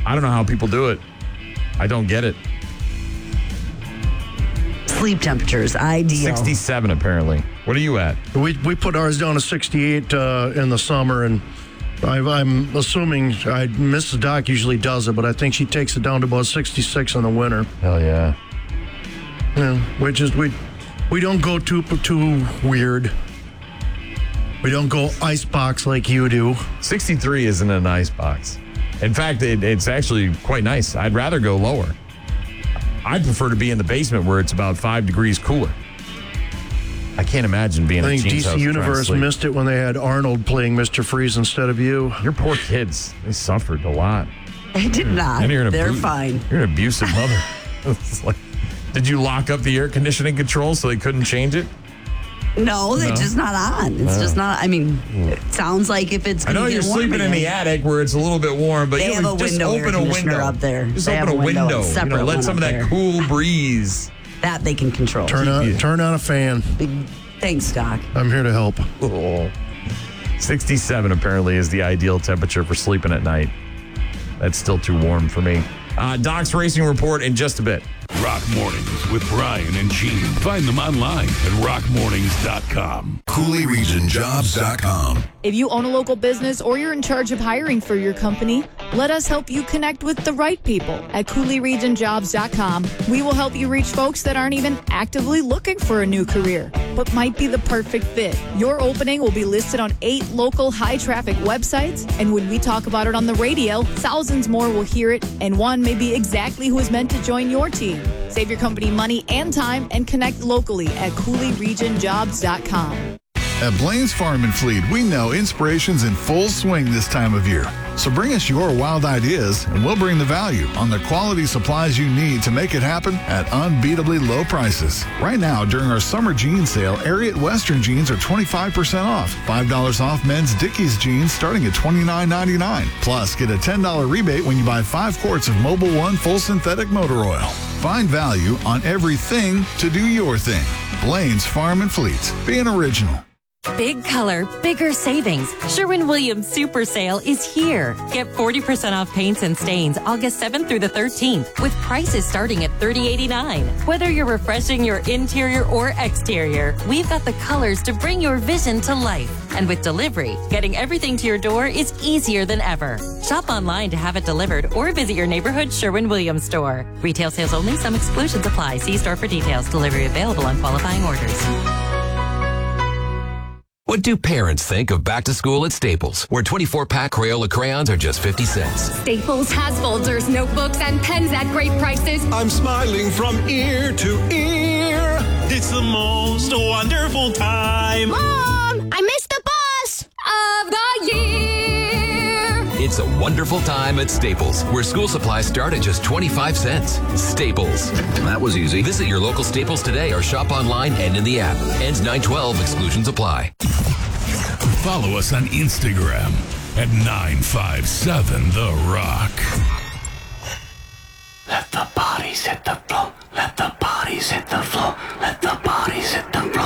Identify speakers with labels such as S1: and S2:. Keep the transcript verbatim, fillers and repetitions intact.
S1: I don't know how people do it. I don't get it.
S2: Sleep temperatures, ideal.
S1: sixty-seven apparently. What are you at?
S3: We we put ours down to sixty-eight uh, in the summer, and I, I'm assuming I, Missus Doc usually does it, but I think she takes it down to about sixty-six in the winter.
S1: Hell yeah.
S3: Yeah, we just we we don't go too too weird. We don't go icebox like you do.
S1: sixty-three isn't an ice box. In fact, it, it's actually quite nice. I'd rather go lower. I'd prefer to be in the basement where it's about five degrees cooler. I can't imagine being
S3: I
S1: in
S3: think
S1: Gene's
S3: D C
S1: house
S3: Universe
S1: trying to
S3: missed it when they had Arnold playing Mister Freeze instead of you.
S1: Your poor kids. They suffered a lot.
S2: They did not.
S1: And you're an
S2: They're
S1: abu-
S2: fine.
S1: You're an abusive mother. It's like, did you lock up the air conditioning control so they couldn't change it?
S2: No, they're
S1: No.
S2: just not on. It's
S1: Oh.
S2: just not. I mean, it sounds like if it's
S1: I
S2: going
S1: know
S2: to
S1: you're
S2: get warm
S1: sleeping in the
S2: again.
S1: attic where it's a little bit warm, but
S2: They
S1: you
S2: have
S1: know,
S2: a
S1: just
S2: window air
S1: open a
S2: conditioner
S1: window
S2: up there.
S1: Just
S2: They
S1: open
S2: have
S1: a
S2: a window,
S1: window.
S2: a
S1: You
S2: separate
S1: know, let
S2: one
S1: some of
S2: up
S1: that
S2: there.
S1: cool breeze.
S2: That they can control.
S3: Turn on
S1: Yeah.
S3: turn on a fan.
S2: Big, thanks, Doc.
S3: I'm here to help.
S1: Oh. sixty-seven apparently is the ideal temperature for sleeping at night. That's still too warm for me. Uh, Doc's Racing Report in just a bit.
S4: Rock Mornings with Brian and Gene. Find them online at rock mornings dot com.
S5: Cooley Region Jobs dot com.
S6: If you own a local business or you're in charge of hiring for your company, let us help you connect with the right people at Cooley Region Jobs dot com. We will help you reach folks that aren't even actively looking for a new career, but might be the perfect fit. Your opening will be listed on eight local high-traffic websites, and when we talk about it on the radio, thousands more will hear it, and one may be exactly who is meant to join your team. Save your company money and time and connect locally at Cooley Region Jobs dot com.
S7: At Blaine's Farm and Fleet, we know inspiration's in full swing this time of year. So bring us your wild ideas, and we'll bring the value on the quality supplies you need to make it happen at unbeatably low prices. Right now, during our summer jean sale, Ariat Western jeans are twenty-five percent off. five dollars off men's Dickies jeans starting at twenty-nine ninety-nine. Plus, get a ten dollars rebate when you buy five quarts of Mobil One full synthetic motor oil. Find value on everything to do your thing. Blaine's Farm and Fleet. Be an original.
S8: Big color, bigger savings. Sherwin-Williams Super Sale is here. Get forty percent off paints and stains August seventh through the thirteenth with prices starting at thirty eighty-nine. Whether you're refreshing your interior or exterior, we've got the colors to bring your vision to life. And with delivery, getting everything to your door is easier than ever. Shop online to have it delivered or visit your neighborhood Sherwin-Williams store. Retail sales only. Some exclusions apply. See store for details. Delivery available on qualifying orders.
S9: What do parents think of back to school at Staples, where twenty-four pack Crayola crayons are just fifty cents?
S10: Staples has folders, notebooks, and pens at great prices.
S11: I'm smiling from ear to ear. It's the most wonderful time.
S10: Mom, I missed the bus of the year.
S9: It's a wonderful time at Staples, where school supplies start at just twenty-five cents. Staples. That was easy. Visit your local Staples today or shop online and in the app. Ends nine twelve. Exclusions apply.
S4: Follow us on Instagram at nine five seven The Rock.
S11: Let the bodies hit the floor. Let the bodies hit the floor. Let the bodies hit the floor.